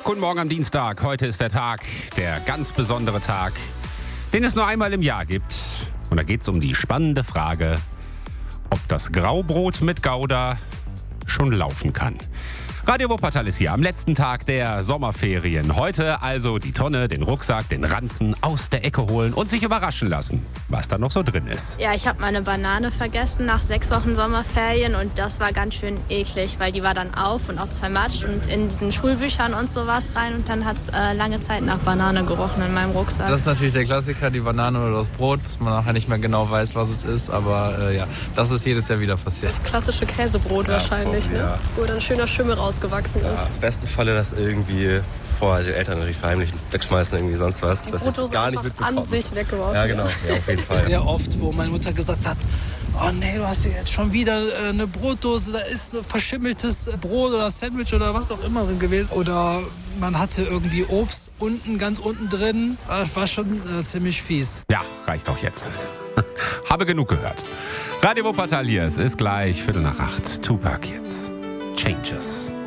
Guten Morgen am Dienstag. Heute ist der Tag, der ganz besondere Tag, den es nur einmal im Jahr gibt. Und da geht es um die spannende Frage, ob das Graubrot mit Gouda schon laufen kann. Radio Wuppertal ist hier am letzten Tag der Sommerferien. Heute also die Tonne, den Rucksack, den Ranzen aus der Ecke holen und sich überraschen lassen, was da noch so drin ist. Ja, ich habe meine Banane vergessen nach 6 Wochen Sommerferien und das war ganz schön eklig, weil die war dann auf und auch zermatscht und in diesen Schulbüchern und sowas rein und dann hat es lange Zeit nach Banane gerochen in meinem Rucksack. Das ist natürlich der Klassiker, die Banane oder das Brot, was man nachher nicht mehr genau weiß, was es ist, aber ja, das ist jedes Jahr wieder passiert. Das klassische Käsebrot wahrscheinlich, ne? Wo dann ein schöner Schimmel rausgewachsen ist. Im besten Falle das irgendwie vor den Eltern natürlich verheimlichen, wegschmeißen, irgendwie sonst was. Die das Brotdose ist gar nicht einfach mitbekommen. an sich weggeworfen. Ja, genau, ja, auf jeden Fall. Sehr oft, wo meine Mutter gesagt hat, oh nee, du hast jetzt schon wieder eine Brotdose, da ist ein verschimmeltes Brot oder Sandwich oder was auch immer drin gewesen. Oder man hatte irgendwie Obst ganz unten drin. Das war schon ziemlich fies. Ja, reicht auch jetzt. Habe genug gehört. Radio Wuppertal hier, es ist gleich 7:45. Tupac jetzt. Changes.